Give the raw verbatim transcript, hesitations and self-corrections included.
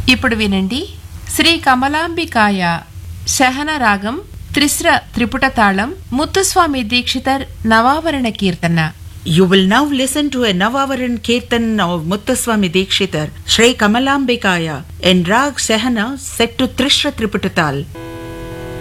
ఇప్పుడు వినండి శ్రీ కమలాంబికాయ శహన రాగం త్రిశ్ర త్రిపుట తాళం ముత్తుస్వామి దీక్షితర్ నవావరణ కీర్తన. You will now listen to a Navavaran Kirtan of Muthuswami Dikshitar, Shri Kamalambikaya, in Rag Sehana set to Trishra Triputatal.